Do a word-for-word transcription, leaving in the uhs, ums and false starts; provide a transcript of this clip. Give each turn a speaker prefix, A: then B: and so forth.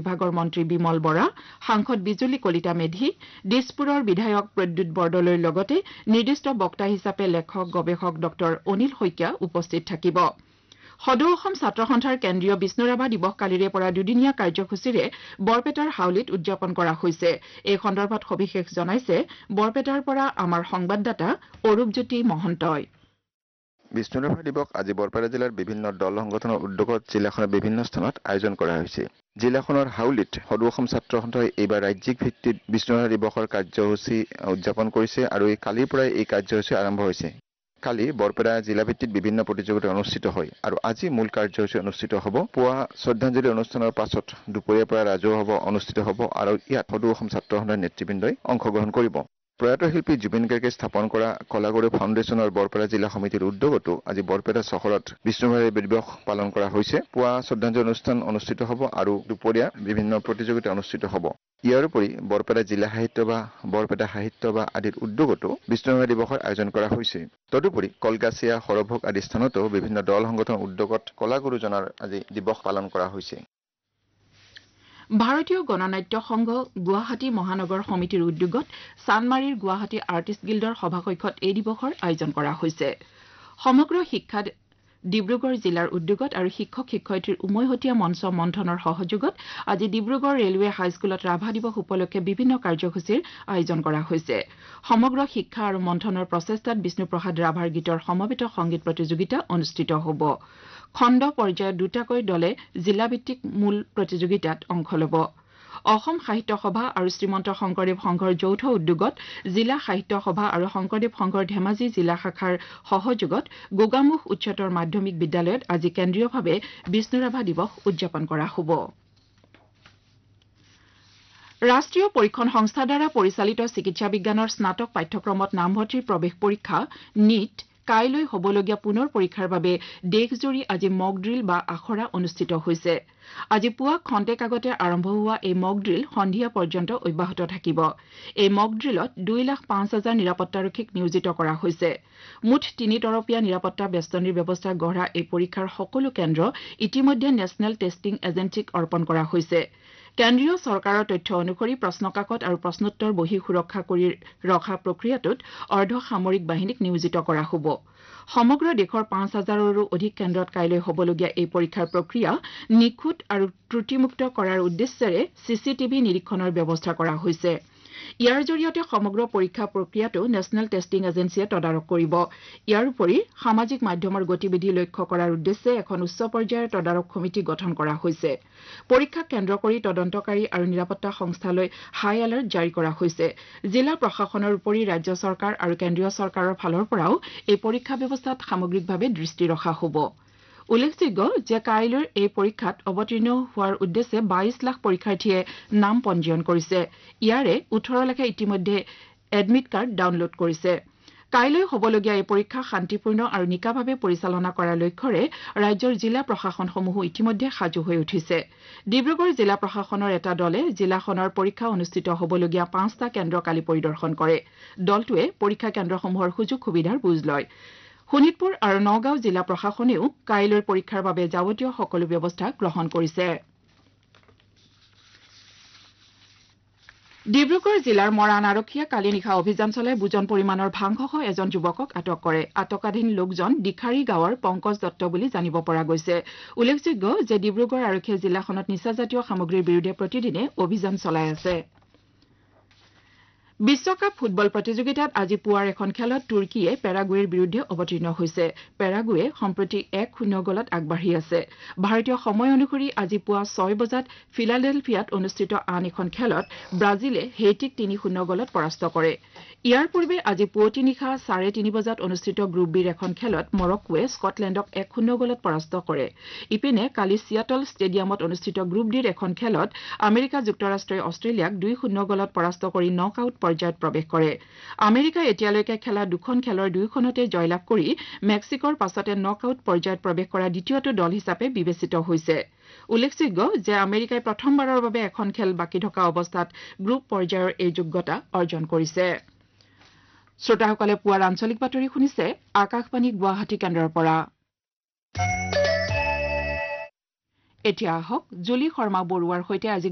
A: বিভাগৰ মন্ত্ৰী বিমল বৰা সাংসদ বিজুলী কলিতা মেধি দিছপুৰৰ বিধায়ক প্ৰদ্যুৎ বৰদলৈৰ লগতে নিৰ্দিষ্ট বক্তা হিচাপে লেখক গৱেষক ডক্টৰ অনিল শইকীয়া উপস্থিত থাকিব সদৌ অসম ছাত্ৰ সন্থাৰ কেন্দ্ৰীয় বিষ্ণুৰাভা দিৱস কালিৰে পৰা দুদিনীয়া কাৰ্যসূচীৰে বৰপেটাৰ হাউলিত উদযাপন কৰা হৈছে এই সন্দৰ্ভত সবিশেষ জনাইছে বৰপেটাৰ পৰা আমাৰ সংবাদদাতা অৰূপজ্যোতি মহন্তই
B: বিষ্ণুৰাভা দিৱস আজি বৰপেটা জিলাৰ বিভিন্ন দল সংগঠনৰ উদ্যোগত জিলাখনৰ বিভিন্ন স্থানত আয়োজন কৰা হৈছে জিলাখনৰ হাউলিত সদৌ অসম ছাত্ৰ সন্থাই এইবাৰ ৰাজ্যিক ভিত্তিত বিষ্ণুৰাভা দিৱসৰ কাৰ্যসূচী উদযাপন কৰিছে আৰু এই কালিৰ পৰাই এই কাৰ্যসূচী আৰম্ভ হৈছে কালি বৰপেটা জিলা ভিত্তিত বিভিন্ন প্ৰতিযোগিতা অনুষ্ঠিত হয় আৰু আজি মূল কাৰ্যসূচী অনুষ্ঠিত হ'ব পুৱা শ্ৰদ্ধাঞ্জলি অনুষ্ঠানৰ পাছত দুপৰীয়াৰ পৰা ৰাজহুৱা সভা অনুষ্ঠিত হ'ব আৰু ইয়াত সদৌ অসম ছাত্ৰ সন্থাৰ নেতৃবৃন্দই অংশগ্ৰহণ কৰিব প্ৰয়াত শিল্পী জুবিন গাৰ্গে স্থাপন কৰা কলাগুৰু ফাউণ্ডেশ্যনৰ বৰপেটা জিলা সমিতিৰ উদ্যোগতো আজি বৰপেটা চহৰত বিষ্ণুৰাভা দিৱস পালন কৰা হৈছে পুৱা শ্ৰদ্ধাঞ্জলি অনুষ্ঠান অনুষ্ঠিত হ'ব আৰু দুপৰীয়া বিভিন্ন প্ৰতিযোগিতা অনুষ্ঠিত হ'ব ইয়াৰ উপৰি বৰপেটা জিলা সাহিত্য বা বৰপেটা সাহিত্য বা আদিৰ উদ্যোগতো বিষ্ণুৰাভা দিৱসৰ আয়োজন কৰা হৈছে তদুপৰি কলগাছিয়া সৰভোগ আদি স্থানতো বিভিন্ন দল সংগঠনৰ উদ্যোগত কলাগুৰুজনাৰ আজি দিৱস পালন কৰা হৈছে
A: ভাৰতীয় গণনাট্য সংঘ গুৱাহাটী মহানগৰ সমিতিৰ উদ্যোগত চানমাৰীৰ গুৱাহাটী আৰ্টিষ্ট গিল্ডৰ সভাকক্ষত এই দিৱসৰ আয়োজন কৰা হৈছে সমগ্ৰ শিক্ষাত ডিব্ৰুগড় জিলাৰ উদ্যোগত আৰু শিক্ষক শিক্ষয়িত্ৰীৰ উমৈহতীয়া মঞ্চ মন্থনৰ সহযোগত আজি ডিব্ৰুগড় ৰেলৱে হাইস্কুলত ৰাভা দিৱস উপলক্ষে বিভিন্ন কাৰ্যসূচীৰ আয়োজন কৰা হৈছে সমগ্ৰ শিক্ষা আৰু মন্থনৰ প্ৰচেষ্টাত বিষ্ণুপ্ৰসাদ ৰাভাৰ গীতৰ সমবেত সংগীত প্ৰতিযোগিতা অনুষ্ঠিত হ'ব খণ্ড পৰ্যায়ত দুটাকৈ দলে জিলাভিত্তিক মূল প্ৰতিযোগিতাত অংশ ল'ব অসম সাহিত্য সভা আৰু শ্ৰীমন্ত শংকৰদেৱ সংঘৰ যৌথ উদ্যোগত জিলা সাহিত্য সভা আৰু শংকৰদেৱ সংঘৰ ধেমাজি জিলা শাখাৰ সহযোগত গোগামুখ উচ্চতৰ মাধ্যমিক বিদ্যালয়ত আজি কেন্দ্ৰীয়ভাৱে বিষ্ণুৰাভা দিৱস উদযাপন কৰা হ'ব ৰাষ্ট্ৰীয় পৰীক্ষণ সংস্থাৰ দ্বাৰা পৰিচালিত চিকিৎসা বিজ্ঞানৰ স্নাতক পাঠ্যক্ৰমত নামভৰ্তিৰ প্ৰৱেশ পৰীক্ষা নীট কাইলৈ হ'বলগীয়া পুনৰ পৰীক্ষাৰ বাবে দেশজুৰি আজি মক ড্ৰিল বা আখৰা অনুষ্ঠিত হৈছে আজি পুৱা খন্তেক আগতে আৰম্ভ হোৱা এই মক ড্ৰিল সন্ধিয়া পৰ্যন্ত অব্যাহত থাকিব এই মক ড্ৰিলত দুই লাখ পাঁচ হাজাৰ নিৰাপত্তাৰক্ষীক নিয়োজিত কৰা হৈছে মুঠ তিনি তৰপীয়া নিৰাপত্তা বেষ্টনীৰ ব্যৱস্থা গঢ়া এই পৰীক্ষাৰ সকলো কেন্দ্ৰ ইতিমধ্যে নেশ্যনেল টেষ্টিং এজেন্সিক অৰ্পণ কৰা হৈছে কেন্দ্ৰীয় চৰকাৰৰ তথ্য অনুসৰি প্ৰশ্নকাকত আৰু প্ৰশ্নোত্তৰ বহি সুৰক্ষা কৰি ৰখা প্ৰক্ৰিয়াটোত অৰ্ধ সামৰিক বাহিনীক নিয়োজিত কৰা হ'ব সমগ্ৰ দেশৰ পাঁচ হাজাৰৰো অধিক কেন্দ্ৰত কাইলৈ হ'বলগীয়া এই পৰীক্ষাৰ প্ৰক্ৰিয়া নিখুঁত আৰু ত্ৰুটিমুক্ত কৰাৰ উদ্দেশ্যেৰে চিচিটিভি নিৰীক্ষণৰ ব্যৱস্থা কৰা হৈছে ইয়াৰ জৰিয়তে সমগ্ৰ পৰীক্ষা প্ৰক্ৰিয়াটো নেশ্যনেল টেষ্টিং এজেন্সিয়ে তদাৰক কৰিব ইয়াৰ উপৰি সামাজিক মাধ্যমৰ গতিবিধি লক্ষ্য কৰাৰ উদ্দেশ্যে এখন উচ্চ পৰ্যায়ৰ তদাৰক সমিতি গঠন কৰা হৈছে পৰীক্ষাক কেন্দ্ৰ কৰি তদন্তকাৰী আৰু নিৰাপত্তা সংস্থালৈ হাই এলাৰ্ট জাৰি কৰা হৈছে জিলা প্ৰশাসনৰ উপৰি ৰাজ্য চৰকাৰ আৰু কেন্দ্ৰীয় চৰকাৰৰ ফালৰ পৰাও এই পৰীক্ষা ব্যৱস্থাত সামগ্ৰিকভাৱে দৃষ্টি ৰখা হ'ব উল্লেখযোগ্য যে কাইলৈৰ এই পৰীক্ষাত অৱতীৰ্ণ হোৱাৰ উদ্দেশ্যে বাইশ লাখ পৰীক্ষাৰ্থীয়ে নাম পঞ্জীয়ন কৰিছে ইয়াৰে ওঠৰ লাখে ইতিমধ্যে এডমিট কাৰ্ড ডাউনলোড কৰিছে কাইলৈ হ'বলগীয়া এই পৰীক্ষা শান্তিপূৰ্ণ আৰু নিকাভাৱে পৰিচালনা কৰাৰ লক্ষ্যৰে ৰাজ্যৰ জিলা প্ৰশাসনসমূহ ইতিমধ্যে সাজু হৈ উঠিছে ডিব্ৰুগড় জিলা প্ৰশাসনৰ এটা দলে জিলাখনৰ পৰীক্ষা অনুষ্ঠিত হ'বলগীয়া পাঁচটা কেন্দ্ৰ কালি পৰিদৰ্শন কৰে দলটোৱে পৰীক্ষা কেন্দ্ৰসমূহৰ সুযোগ সুবিধাৰ বুজ লয় শোণিতপুৰ আৰু নগাঁও জিলা প্ৰশাসনেও কাইলৈৰ পৰীক্ষাৰ বাবে যাৱতীয় সকলো ব্যৱস্থা গ্ৰহণ কৰিছে ডিব্ৰুগড় জিলাৰ মৰাণ আৰক্ষীয়ে কালি নিশা অভিযান চলাই বুজন পৰিমাণৰ ভাংসহ এজন যুৱকক আটক কৰে আটকাধীন লোকজন দিখাৰী গাঁৱৰ পংকজ দত্ত বুলি জানিব পৰা গৈছে উল্লেখযোগ্য যে ডিব্ৰুগড় আৰক্ষীয়ে জিলাখনত নিচাজাতীয় সামগ্ৰীৰ বিৰুদ্ধে প্ৰতিদিনে অভিযান চলাই আছে বিশ্বকাপ ফুটবল প্ৰতিযোগিতাত আজি পুৱাৰ এখন খেলত তুৰ্কীয়ে পেৰাগুৱেৰ বিৰুদ্ধে অৱতীৰ্ণ হৈছে পেৰাগুৱে সম্প্ৰতি এক শূন্য গলত আগবাঢ়ি আছে ভাৰতীয় সময় অনুসৰি আজি পুৱা ছয় বজাত ফিলাডেলফিয়াত অনুষ্ঠিত আন এখন খেলত ব্ৰাজিলে হেইটিক তিনি শূন্য গলত পৰাস্ত কৰে ইয়াৰ পূৰ্বে আজি পুৱতি নিশা চাৰে তিনি বজাত অনুষ্ঠিত গ্ৰুপ বিৰ এখন খেলত মৰক্কোৱে স্কটলেণ্ডক এক শূন্য গলত পৰাস্ত কৰে ইপিনে কালি চিয়াটল ষ্টেডিয়ামত অনুষ্ঠিত গ্ৰুপ ডিৰ এখন খেলত আমেৰিকা যুক্তৰাষ্ট্ৰই অষ্ট্ৰেলিয়াক দুই শূন্য গলত পৰাস্ত কৰি নক আউট পৰ্যায়ত প্ৰৱেশ কৰে আমেৰিকাই এতিয়ালৈকে খেলা দুখন খেলৰ দুইখনতে জয়লাভ কৰি মেক্সিকৰ পাছতে নক আউট পৰ্যায়ত প্ৰৱেশ কৰা দ্বিতীয়টো দল হিচাপে বিবেচিত হৈছে উল্লেখযোগ্য যে আমেৰিকাই প্ৰথমবাৰৰ বাবে এখন খেল বাকি থকা অৱস্থাত গ্ৰুপ পৰ্যায়ৰ এই যোগ্যতা অৰ্জন কৰিছে শ্ৰোতাসকলে পুৱাৰ আঞ্চলিক বাতৰি শুনিছে আকাশবাণী গুৱাহাটী কেন্দ্ৰৰ পৰা এতিয়া আহক জুলি শৰ্মা বৰুৱাৰ সৈতে আজি